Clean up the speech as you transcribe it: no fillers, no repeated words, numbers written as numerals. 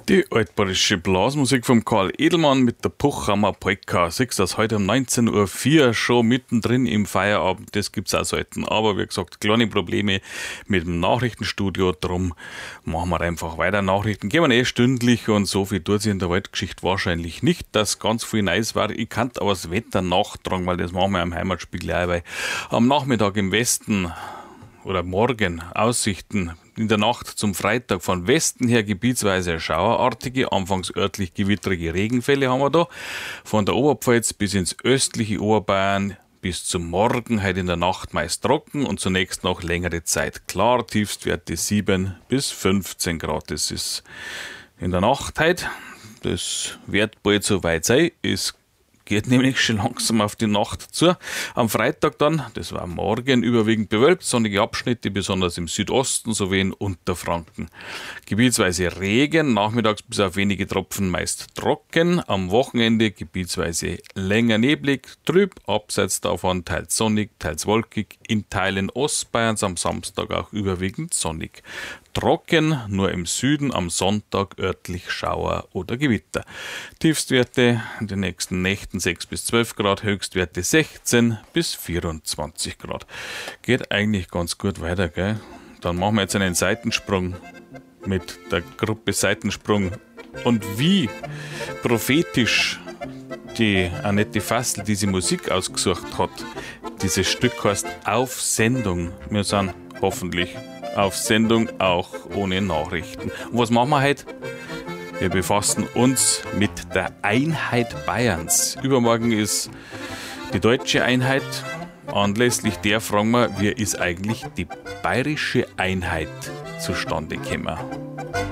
Die altbayerische Blasmusik vom Karl Edelmann mit der Puchhammer Polka. Siehst du das heute um 19.04 Uhr schon mittendrin im Feierabend. Das gibt's auch selten. Aber wie gesagt, kleine Probleme mit dem Nachrichtenstudio. Darum machen wir einfach weiter. Nachrichten gehen wir stündlich und so viel tut sich in der Weltgeschichte wahrscheinlich nicht, dass ganz viel Neues war. Ich kann aber das Wetter nachtragen, weil das machen wir am Heimatspiegel auch. Weil am Nachmittag im Westen oder morgen Aussichten in der Nacht zum Freitag von Westen her gebietsweise schauerartige, anfangs örtlich gewittrige Regenfälle haben wir da. Von der Oberpfalz bis ins östliche Oberbayern bis zum Morgen heute in der Nacht meist trocken und zunächst noch längere Zeit klar. Tiefstwerte 7 bis 15 Grad. Das ist in der Nacht heute. Das wird bald so weit sein. Es geht nämlich schon langsam auf die Nacht zu. Am Freitag dann, das war morgen, überwiegend bewölkt, sonnige Abschnitte, besonders im Südosten sowie in Unterfranken. Gebietsweise Regen, nachmittags bis auf wenige Tropfen meist trocken. Am Wochenende gebietsweise länger neblig, trüb, abseits davon teils sonnig, teils wolkig. In Teilen Ostbayerns am Samstag auch überwiegend sonnig. Trocken, nur im Süden am Sonntag örtlich Schauer oder Gewitter. Tiefstwerte in den nächsten Nächten 6 bis 12 Grad, Höchstwerte 16 bis 24 Grad. Geht eigentlich ganz gut weiter, gell? Dann machen wir jetzt einen Seitensprung mit der Gruppe Seitensprung. Und wie prophetisch die Annette Fassl diese Musik ausgesucht hat. Dieses Stück heißt Auf Sendung. Wir sind hoffentlich auf Sendung, auch ohne Nachrichten. Und was machen wir heute? Wir befassen uns mit der Einheit Bayerns. Übermorgen ist die deutsche Einheit. Anlässlich der fragen wir, wie ist eigentlich die bayerische Einheit zustande gekommen?